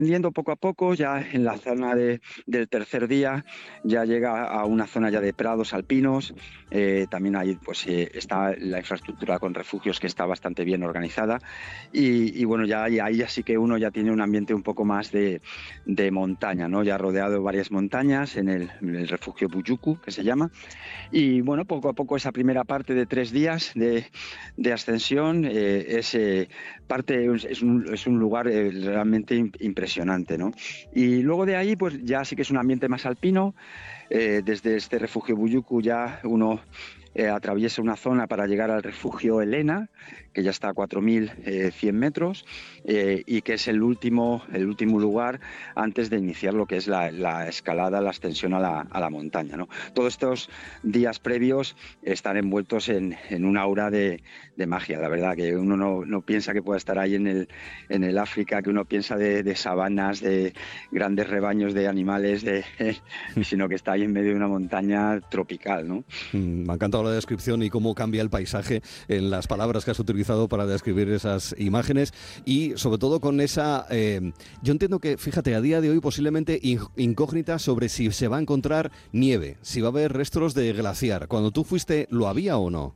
Yendo poco a poco, ya en la zona del tercer día, ya llega a una zona ya de prados alpinos. También ahí pues, está la infraestructura con refugios que está bastante bien organizada. Y bueno, ya ahí ya sí que uno ya tiene un ambiente un poco más de montaña, ¿no? Ya rodeado de varias montañas en el refugio Buyuku, que se llama. Y bueno, poco a poco esa primera parte de 3 días de ascensión es un lugar realmente impresionante, ¿no? Y luego de ahí, pues ya sí que es un ambiente más alpino. Desde este refugio Buyuku ya uno atraviesa una zona para llegar al refugio Elena, que ya está a 4.100 metros, y que es el último lugar antes de iniciar lo que es la escalada, la ascensión a la montaña, ¿no? Todos estos días previos están envueltos en un aura de magia, la verdad, que uno no piensa que pueda estar ahí en el África, que uno piensa de sabanas, de grandes rebaños de animales, sino que está ahí en medio de una montaña tropical, ¿no? Me ha encantado la descripción y cómo cambia el paisaje en las palabras que has utilizado para describir esas imágenes y sobre todo con esa... yo entiendo que, fíjate, a día de hoy posiblemente incógnita sobre si se va a encontrar nieve, si va a haber restos de glaciar. Cuando tú fuiste, ¿lo había o no?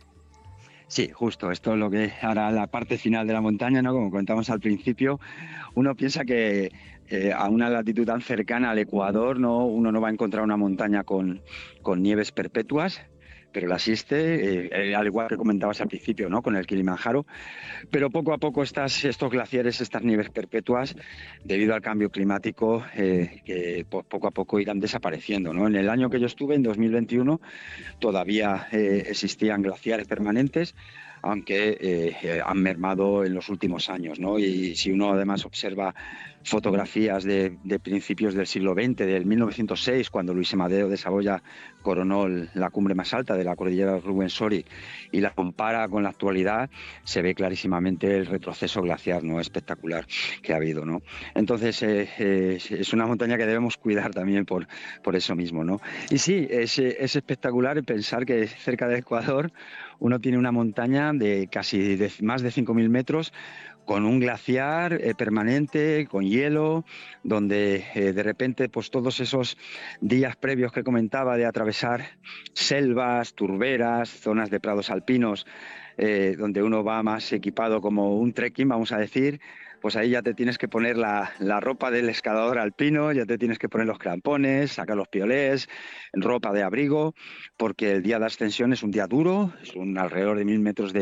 Sí, justo, esto es lo que ahora la parte final de la montaña, ¿no? Como comentamos al principio, uno piensa que a una latitud tan cercana al Ecuador, ¿no? Uno no va a encontrar una montaña con nieves perpetuas, pero la existe, al igual que comentabas al principio, ¿no? Con el Kilimanjaro. Pero poco a poco estos glaciares, estas nieves perpetuas, debido al cambio climático, que poco a poco irán desapareciendo, ¿no? En el año que yo estuve, en 2021, todavía existían glaciares permanentes, aunque han mermado en los últimos años, ¿no? Y si uno además observa fotografías de principios del siglo XX, del 1906, cuando Luis Amadeo de Saboya coronó la cumbre más alta de la cordillera de Rubensori, y la compara con la actualidad, se ve clarísimamente el retroceso glaciar, ¿no? Espectacular que ha habido, ¿no? Entonces es una montaña que debemos cuidar también por eso mismo, ¿no? Y sí, es espectacular pensar que cerca del Ecuador uno tiene una montaña de más de 5.000 metros, con un glaciar permanente, con hielo, donde de repente pues todos esos días previos que comentaba de atravesar selvas, turberas, zonas de prados alpinos, donde uno va más equipado como un trekking, vamos a decir, pues ahí ya te tienes que poner la ropa del escalador alpino, ya te tienes que poner los crampones, sacar los piolés, ropa de abrigo, porque el día de ascensión es un día duro, es alrededor de 1.000 metros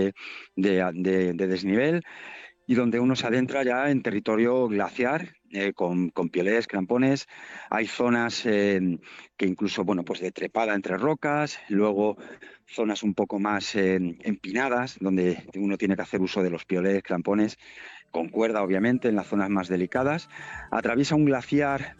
de desnivel, y donde uno se adentra ya en territorio glaciar, con piolés, crampones. Hay zonas que incluso, bueno, pues de trepada entre rocas, luego zonas un poco más empinadas, donde uno tiene que hacer uso de los piolés, crampones, con cuerda obviamente, en las zonas más delicadas. Atraviesa un glaciar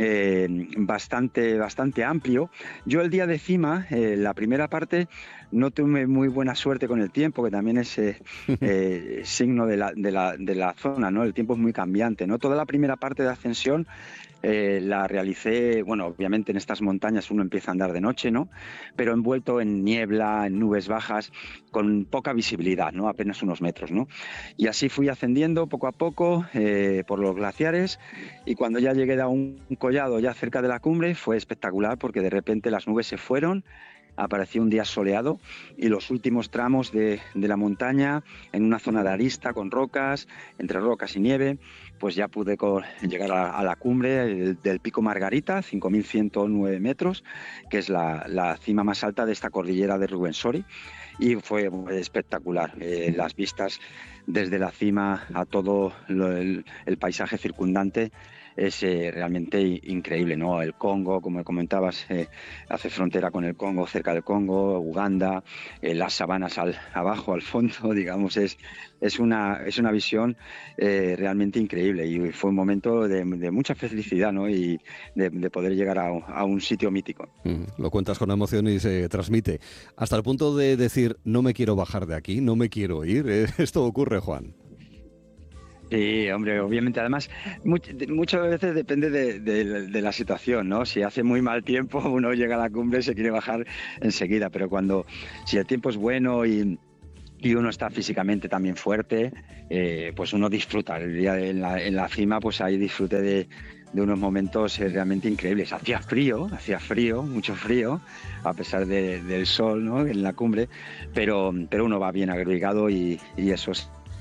bastante amplio. Yo el día de cima, la primera parte, no tuve muy buena suerte con el tiempo, que también es signo de la zona, ¿no? El tiempo es muy cambiante, ¿no? Toda la primera parte de ascensión la realicé, bueno, obviamente en estas montañas uno empieza a andar de noche, ¿no? Pero envuelto en niebla, en nubes bajas, con poca visibilidad, ¿no? Apenas unos metros, ¿no? Y así fui ascendiendo poco a poco por los glaciares, y cuando ya llegué a un collado ya cerca de la cumbre fue espectacular, porque de repente las nubes se fueron, apareció un día soleado, y los últimos tramos de la montaña, en una zona de arista con rocas, entre rocas y nieve, pues ya pude llegar a la cumbre del Pico Margarita, 5.109 metros, que es la cima más alta de esta cordillera de Rubensori, y fue espectacular. Las vistas desde la cima a todo el paisaje circundante es realmente increíble, ¿no? El Congo, como comentabas, hace frontera con el Congo, cerca del Congo, Uganda, las sabanas abajo, al fondo, digamos, es una visión realmente increíble, y fue un momento de mucha felicidad, ¿no? Y de poder llegar a un sitio mítico. Lo cuentas con emoción y se transmite. Hasta el punto de decir, no me quiero bajar de aquí, no me quiero ir. Esto ocurre, Juan. Sí, hombre, obviamente. Además, muchas veces depende de la situación, ¿no? Si hace muy mal tiempo, uno llega a la cumbre y se quiere bajar enseguida, pero si el tiempo es bueno y uno está físicamente también fuerte, pues uno disfruta. El día en la cima, pues ahí disfruté de unos momentos realmente increíbles. Hacía frío, mucho frío, a pesar del sol, ¿no?, en la cumbre, pero uno va bien agregado y eso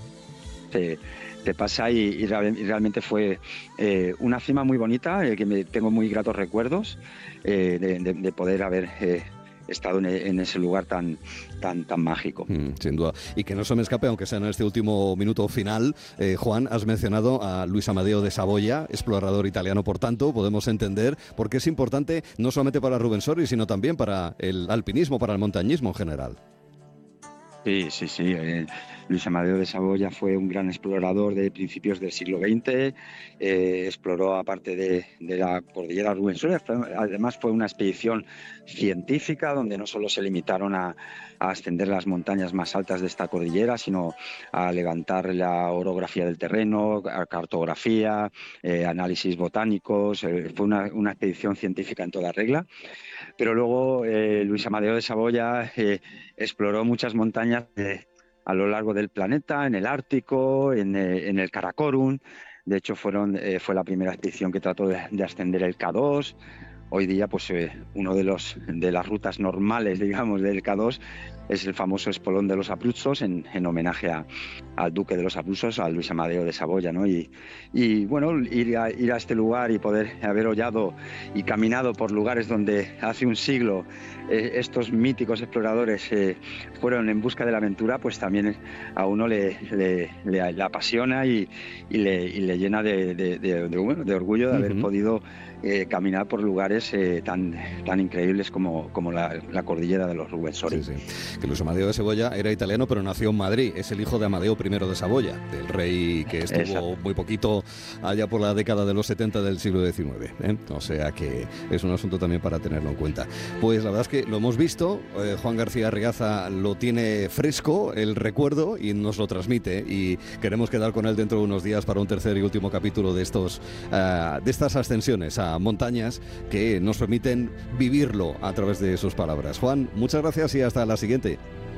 te pasa y realmente fue una cima muy bonita, que tengo muy gratos recuerdos de poder haber estado en ese lugar tan mágico. Sin duda. Y que no se me escape, aunque sea en este último minuto final, Juan, has mencionado a Luis Amadeo de Saboya, explorador italiano, por tanto, podemos entender por qué es importante no solamente para Rubens Sory, sino también para el alpinismo, para el montañismo en general. Sí. Luis Amadeo de Saboya fue un gran explorador de principios del siglo XX, exploró aparte de la cordillera Rubens Sory. Además fue una expedición científica donde no solo se limitaron a ascender las montañas más altas de esta cordillera, sino a levantar la orografía del terreno, cartografía, análisis botánicos. Fue una expedición científica en toda regla. Pero luego Luis Amadeo de Saboya exploró muchas montañas a lo largo del planeta, en el Ártico, en el Karakorum. De hecho, fue la primera expedición que trató de ascender el K2. Hoy día, pues uno de las rutas normales, digamos, del K2 es el famoso Espolón de los Abruzos, en homenaje al duque de los Abruzos, a Luis Amadeo de Saboya, ¿no? Y bueno, ir a este lugar y poder haber hollado y caminado por lugares donde hace un siglo estos míticos exploradores fueron en busca de la aventura, pues también a uno le apasiona y le llena de orgullo de haber podido caminar por lugares tan increíbles como la cordillera de los Rubens Sory. Sí. Que Luis Amadeo de Saboya era italiano, pero nació en Madrid. Es el hijo de Amadeo I de Saboya, del rey que estuvo Exacto. muy poquito allá por la década de los 70 del siglo XIX. O sea que es un asunto también para tenerlo en cuenta. Pues la verdad es que lo hemos visto. Juan García Arriaza lo tiene fresco, el recuerdo, y nos lo transmite. Y queremos quedar con él dentro de unos días para un tercer y último capítulo de estas ascensiones a montañas que nos permiten vivirlo a través de sus palabras. Juan, muchas gracias y hasta la siguiente.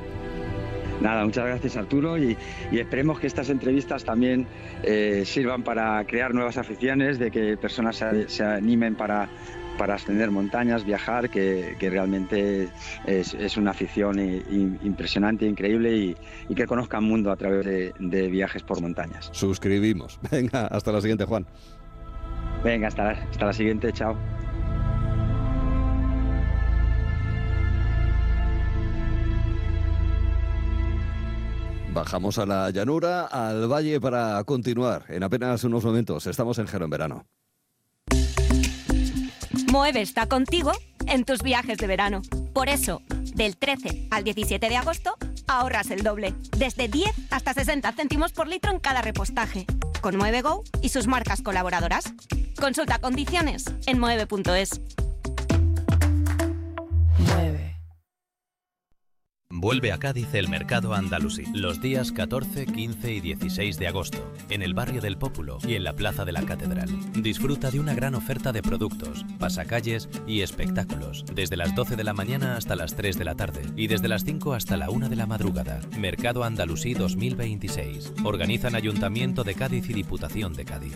Nada, muchas gracias, Arturo, y esperemos que estas entrevistas también sirvan para crear nuevas aficiones, de que personas se animen para ascender montañas, viajar, que realmente es una afición impresionante, increíble, y que conozcan el mundo a través de viajes por montañas. Suscribimos. Venga, hasta la siguiente, Juan. Venga, hasta la siguiente, chao. Bajamos a la llanura, al valle, para continuar. En apenas unos momentos estamos en Gero en verano. Moeve está contigo en tus viajes de verano. Por eso, del 13 al 17 de agosto, ahorras el doble. Desde 10 hasta 60 céntimos por litro en cada repostaje. Con Moeve Go y sus marcas colaboradoras. Consulta condiciones en moeve.es. Mueve. Vuelve a Cádiz el Mercado Andalusí, los días 14, 15 y 16 de agosto, en el barrio del Pópulo y en la Plaza de la Catedral. Disfruta de una gran oferta de productos, pasacalles y espectáculos, desde las 12 de la mañana hasta las 3 de la tarde y desde las 5 hasta la 1 de la madrugada. Mercado Andalusí 2026. Organizan Ayuntamiento de Cádiz y Diputación de Cádiz.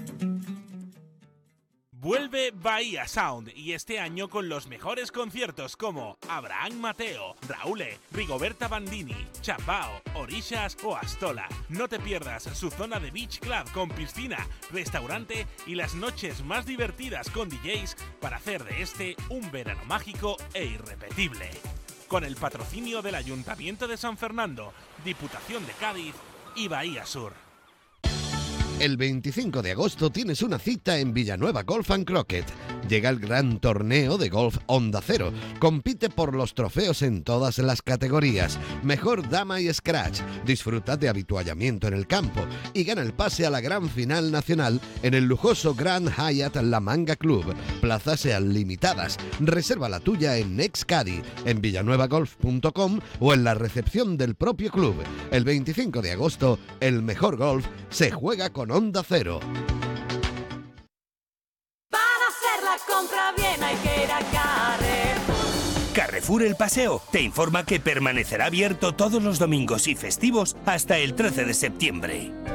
Vuelve Bahía Sound, y este año con los mejores conciertos como Abraham Mateo, Raúle, Rigoberta Bandini, Chapao, Orishas o Astola. No te pierdas su zona de Beach Club con piscina, restaurante y las noches más divertidas con DJs para hacer de este un verano mágico e irrepetible. Con el patrocinio del Ayuntamiento de San Fernando, Diputación de Cádiz y Bahía Sur. El 25 de agosto tienes una cita en Villanueva Golf & Croquet. Llega el gran torneo de golf Onda Cero. Compite por los trofeos en todas las categorías. Mejor dama y scratch. Disfruta de habituallamiento en el campo y gana el pase a la gran final nacional en el lujoso Grand Hyatt La Manga Club. Plazas sean limitadas. Reserva la tuya en Nexcadi, en villanuevagolf.com o en la recepción del propio club. El 25 de agosto, el mejor golf se juega con Onda Cero. Para hacer la compra bien hay que ir a Carrefour. Carrefour El Paseo te informa que permanecerá abierto todos los domingos y festivos hasta el 13 de septiembre.